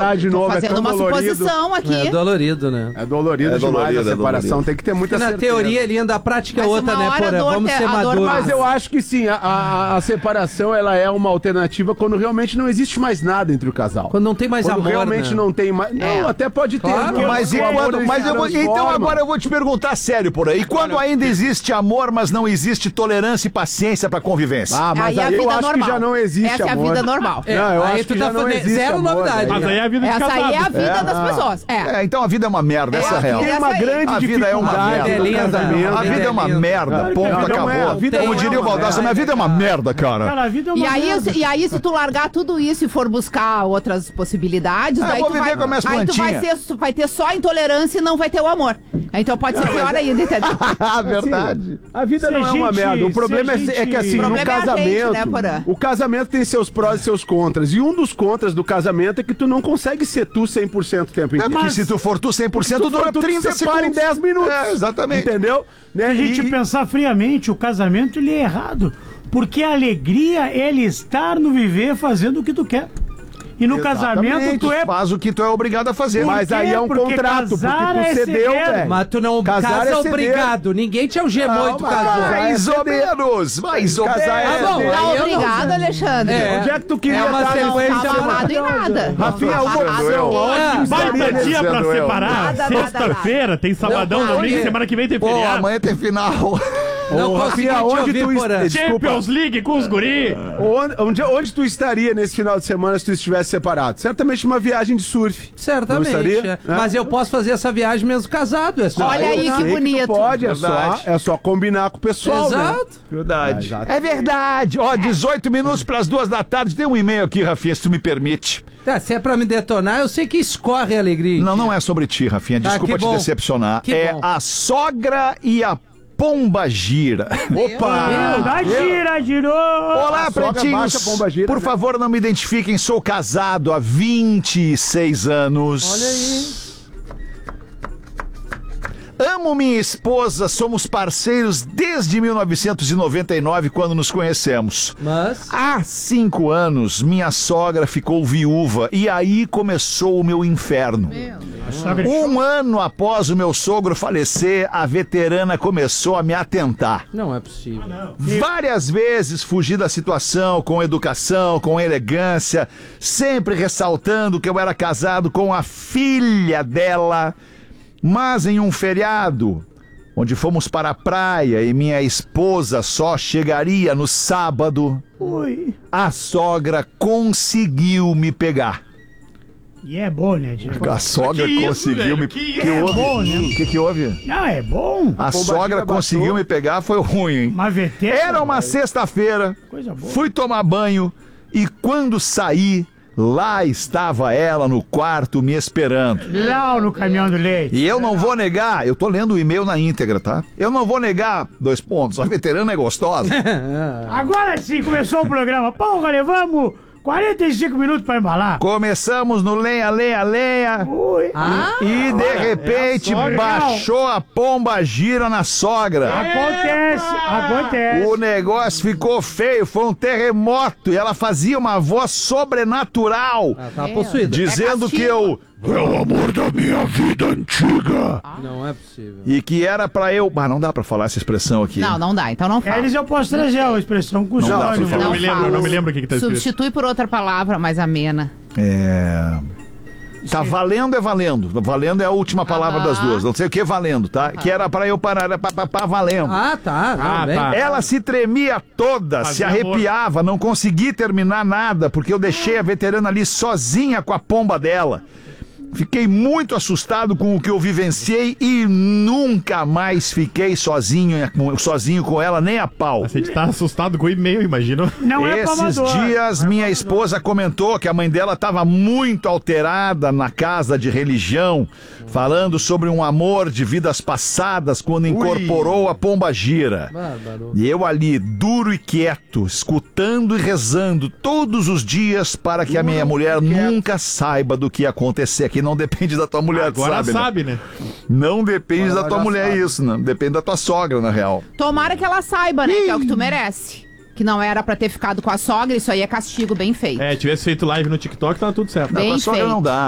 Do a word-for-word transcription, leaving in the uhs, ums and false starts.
separar de novo. Tô fazendo é uma dolorido. suposição aqui. É dolorido, né? É dolorido É demais dolorido, a é separação. dolorido. Tem que ter muita Na certeza. teoria é linda, a prática é Mas outra, uma né, hora a Porã? dor Vamos te- ser a dor maduros. Mas eu acho que sim, a, a- a separação ela é uma alternativa quando realmente não existe mais nada entre o casal. Quando não tem mais Quando amor, realmente né? não tem mais. Não, É. até pode ter. Claro, porque Mas, e o amor, quando, ele mas se eu vou, então transforma. agora eu vou te perguntar sério por aí. Quando ainda existe amor, mas não existe tolerância e paciência pra convivência? Ah, mas Aí é a aí eu vida acho normal. que já não existe Essa é a amor. vida normal. É, Não, eu aí acho tu que tá já não fazendo existe zero amor, novidade. daí. Mas aí é a vida de Essa casado. aí é a vida É, das ah. pessoas. É. É, então a vida é uma merda, essa é a a real. vida Tem uma Essa aí. grande A vida é uma dificuldade merda. no É linda, casamento. A vida é uma lindo. merda, Claro que ponto, a vida não é, a acabou. vida Como não é diria o uma Baldasso, merda. minha vida é uma merda, cara. Cara, a vida é uma E aí, merda. e aí, se tu largar tudo isso e for buscar outras possibilidades, Ah, eu daí vou tu viver vai, com as minhas aí tu vai plantinhas. ter, tu vai ter só a intolerância e não vai ter o amor. Então pode ser pior ainda, entendeu? Ah, verdade. A vida Se não a é uma gente- merda. O se problema a é, gente- é que assim, O no problema é a gente, casamento, né, Porã? o casamento tem seus prós e seus contras. E um dos contras do casamento é que tu não consegue ser tu cem por cento o tempo É inteiro. porque se tu for tu cem por cento, Tu dura for tu, trinta tu separa segundos. em dez minutos. É, exatamente. Entendeu? Né? Se a gente E- pensar friamente, o casamento ele é errado. Porque a alegria é ele estar no viver fazendo o que tu quer. E no casamento Exatamente. tu é... Faz o que tu é obrigado a fazer. Por Mas quê? aí é um Porque contrato, porque casar tu é cedeu, ceder. velho. Mas tu não Casar casa é ceder. obrigado. Ninguém te algemou e tu Não, mas- casou. Mais ou menos, mais ou menos. Casar é Ah, bom, ceder. aí Tá eu não- obrigado, Alexandre. É. Onde é que tu queria É uma estar nesse sequência fim de Não tá semana? amarrado em nada. Rafinha, Não tá uma amarrado opção. em Onde Ah, tu estaria Baita nesse- dia pra Dizendo eu. separar. Nada, nada, Sexta-feira, tem sabadão, Não, domingo, porque- semana que vem tem Pô, feriado. amanhã tem final. Não Ô, consegui Rafinha, te onde ouvir, tu Porã. est- Desculpa. Champions League com os guri. Onde, onde, onde tu estaria nesse final de semana se tu estivesse separado? Certamente uma viagem de surf. Certamente. Não estaria? é. É. Mas eu posso fazer essa viagem mesmo casado. É só Olha eu- aí Eu que sei tu bonito. pode, é só, Verdade. é só combinar com o pessoal, né? Exato. Verdade. É verdade. Ó, dezoito minutos para as duas da tarde. Tem um e-mail aqui, Rafinha, se tu me permite. Tá, se é pra me detonar, eu sei que escorre a alegria. Não, não é sobre ti, Rafinha. Tá, Desculpa que te bom. decepcionar. Que é bom. a sogra e a pomba gira. Opa! Dá gira, girou. Olá, A sogra pretinhos. baixa, a pomba gira, Por né? favor, não me identifiquem. Sou casado há vinte e seis anos. Olha aí. Amo minha esposa, somos parceiros desde mil novecentos e noventa e nove, quando nos conhecemos. Mas... Há cinco anos, minha sogra ficou viúva e aí começou o meu inferno. A sogra- Um ano após o meu sogro falecer, a veterana começou a me atentar. Não é possível. Várias vezes fugi da situação com educação, com elegância, sempre ressaltando que eu era casado com a filha dela. Mas em um feriado, onde fomos para a praia e minha esposa só chegaria no sábado, Ui. a sogra conseguiu me pegar. E é bom, né, Diego? A sogra Que isso, conseguiu velho? me... Que que é houve? bom, né? O que que houve? Não, é bom. A pomba sogra gira conseguiu bastou. me pegar, foi ruim, hein? Uma veterana. Era uma sexta-feira, Coisa boa. fui tomar banho e quando saí, lá estava ela no quarto me esperando. Lá no caminhão do leite. E eu não vou negar, eu tô lendo o e-mail na íntegra, tá? Eu não vou negar, dois pontos, a veterana é gostosa. Agora sim, começou o programa. Porra, levamos quarenta e cinco minutos pra embalar. Começamos no lenha, lenha, lenha. Ui. E de repente sogra. baixou a pomba gira na sogra. Acontece, acontece. O negócio ficou feio, foi um terremoto e ela fazia uma voz sobrenatural, Ela tava possuída. dizendo que eu é o amor da minha vida antiga Não é possível. e que era pra eu. Mas não dá pra falar essa expressão aqui. Não, não dá, então não fala. Eles eu posso trazer a expressão com Não dá pra sinônimo. falar. Não Não me lembro, fala. não me lembro o que, que tá escrito. Substitui por outra palavra mais amena. É. Tá valendo é valendo. Valendo é a última palavra Ah. das duas. Não sei o que é valendo, tá? Que era pra eu parar, era pra, pra, pra valendo. Ah, tá. Não, Ah, bem. tá. Ela se tremia toda, se Fazia arrepiava, não consegui terminar nada, porque eu deixei a veterana ali sozinha com a pomba dela. Fiquei muito assustado com o que eu vivenciei e nunca mais fiquei sozinho, sozinho com ela, nem a pau. Você tá assustado com o e-mail, imagina. Não é Esses palmador. dias minha esposa comentou que a mãe dela estava muito alterada na casa de religião, falando sobre um amor de vidas passadas quando incorporou a pomba gira. Bárbaro. E eu ali, duro e quieto, escutando e rezando todos os dias para que a minha mulher nunca saiba do que ia acontecer aqui. Não depende da tua mulher, tu Agora sabe, né? sabe, né? Não depende Agora da tua já mulher sabe. isso, né? Depende da tua sogra, na real. Tomara que ela saiba, né? Que é o que tu merece. Que não era pra ter ficado com a sogra, isso aí é castigo bem feito. É, tivesse feito live no TikTok, tava tudo certo. Não, com Bem a sogra feito. não dá.